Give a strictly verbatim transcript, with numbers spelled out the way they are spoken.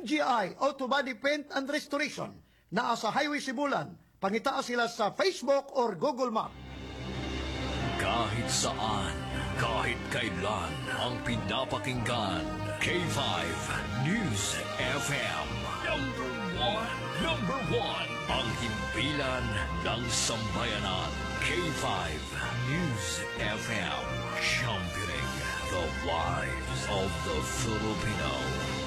G I Auto Body Paint and Restoration. Naa sa Highway Sibulan. Pangitaa sila sa Facebook or Google Map. Kahit saan, kahit kailan, ang pinapakinggan. K five News F M. Number one, number one. Ang himpilan ng sambayanan. K five News F M. Championing the lives of the Filipino.